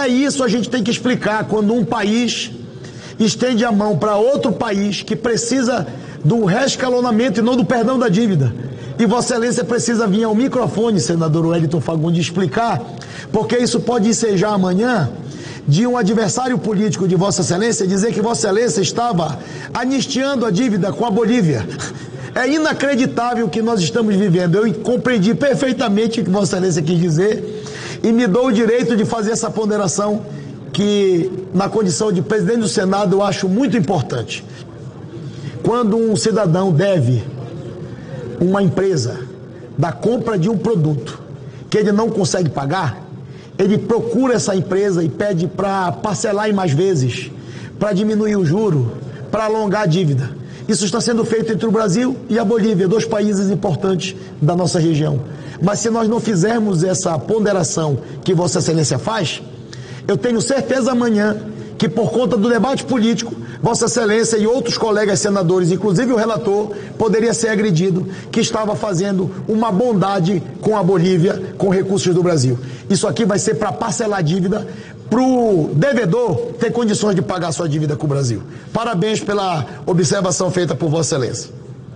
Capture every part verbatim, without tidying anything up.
até isso a gente tem que explicar quando um país estende a mão para outro país que precisa do rescalonamento e não do perdão da dívida. E Vossa Excelência precisa vir ao microfone, senador Wellington Fagundes, explicar, porque isso pode ensejar amanhã de um adversário político de Vossa Excelência dizer que Vossa Excelência estava anistiando a dívida com a Bolívia. É inacreditável o que nós estamos vivendo. Eu compreendi perfeitamente o que Vossa Excelência quis dizer e me dou o direito de fazer essa ponderação que, na condição de presidente do Senado, eu acho muito importante. Quando um cidadão deve uma empresa da compra de um produto que ele não consegue pagar, ele procura essa empresa e pede para parcelar em mais vezes, para diminuir o juro, para alongar a dívida. Isso está sendo feito entre o Brasil e a Bolívia, dois países importantes da nossa região. Mas se nós não fizermos essa ponderação que Vossa Excelência faz, eu tenho certeza amanhã que, por conta do debate político, Vossa Excelência e outros colegas senadores, inclusive o relator, poderia ser agredido, que estava fazendo uma bondade com a Bolívia, com recursos do Brasil. Isso aqui vai ser para parcelar a dívida, para o devedor ter condições de pagar sua dívida com o Brasil. Parabéns pela observação feita por Vossa Excelência.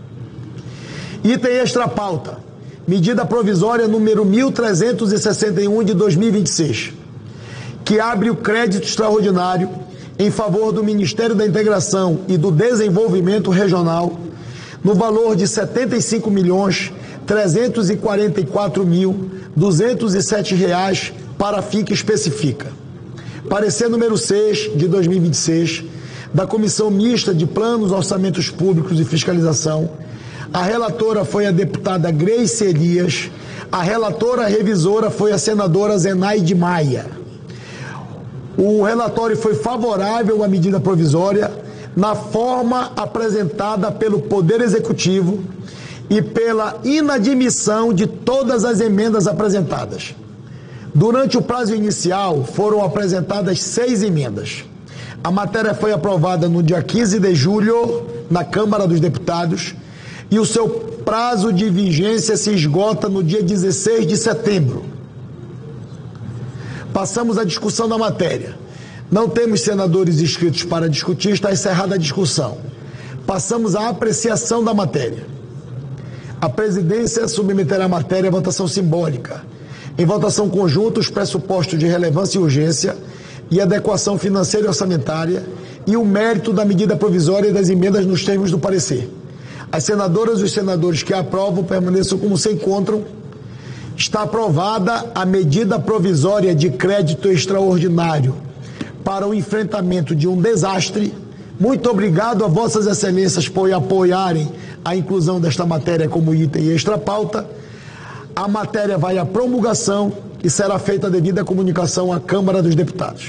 Item extra pauta. Medida provisória número mil trezentos e sessenta e um de dois mil e vinte e seis, que abre o crédito extraordinário em favor do Ministério da Integração e do Desenvolvimento Regional no valor de setenta e cinco milhões trezentos e quarenta e quatro mil duzentos e sete reais para a fim que especifica. Parecer número seis de dois mil e vinte e seis da Comissão Mista de Planos, Orçamentos Públicos e Fiscalização. A relatora foi a deputada Gleice Elias, a relatora revisora foi a senadora Zenaide Maia. O relatório foi favorável à medida provisória na forma apresentada pelo Poder Executivo e pela inadmissão de todas as emendas apresentadas. Durante o prazo inicial, foram apresentadas seis emendas. A matéria foi aprovada no dia quinze de julho na Câmara dos Deputados e o seu prazo de vigência se esgota no dia dezesseis de setembro. Passamos à discussão da matéria. Não temos senadores inscritos para discutir, está encerrada a discussão. Passamos à apreciação da matéria. A presidência submeterá a matéria à votação simbólica. Em votação conjunta, os pressupostos de relevância e urgência e adequação financeira e orçamentária e o mérito da medida provisória e das emendas nos termos do parecer. As senadoras e os senadores que a aprovam permaneçam como se encontram. Está aprovada a medida provisória de crédito extraordinário para o enfrentamento de um desastre. Muito obrigado a Vossas Excelências por apoiarem a inclusão desta matéria como item extra pauta. A matéria vai à promulgação e será feita a devida comunicação à Câmara dos Deputados.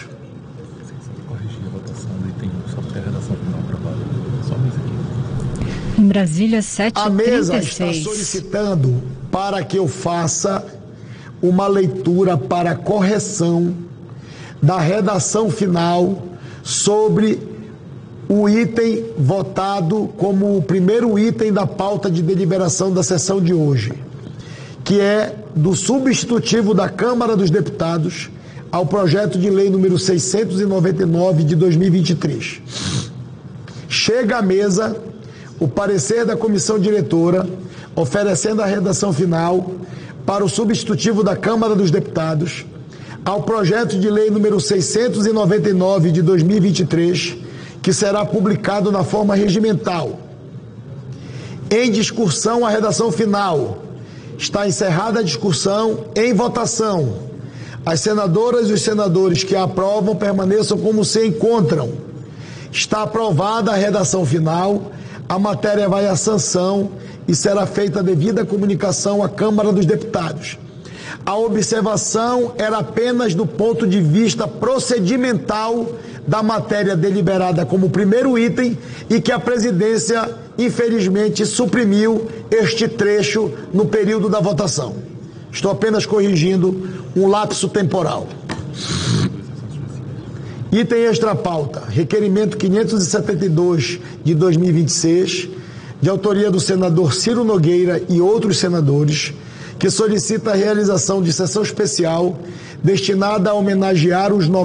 Em Brasília, sete e trinta e seis. A mesa está solicitando para que eu faça uma leitura para correção da redação final sobre o item votado como o primeiro item da pauta de deliberação da sessão de hoje, que é do substitutivo da Câmara dos Deputados ao projeto de lei número seiscentos e noventa e nove de dois mil e vinte e três. Chega à mesa o parecer da comissão diretora, oferecendo a redação final para o substitutivo da Câmara dos Deputados ao projeto de lei número seiscentos e noventa e nove de dois mil e vinte e três, que será publicado na forma regimental. Em discussão, a redação final. Está encerrada a discussão. Em votação, as senadoras e os senadores que a aprovam permaneçam como se encontram. Está aprovada a redação final. A matéria vai à sanção e será feita a devida comunicação à Câmara dos Deputados. A observação era apenas do ponto de vista procedimental da matéria deliberada como primeiro item e que a presidência, infelizmente, suprimiu este trecho no período da votação. Estou apenas corrigindo um lapso temporal. Item extra pauta, requerimento quinhentos e setenta e dois de dois mil e vinte e seis, de autoria do senador Ciro Nogueira e outros senadores, que solicita a realização de sessão especial destinada a homenagear os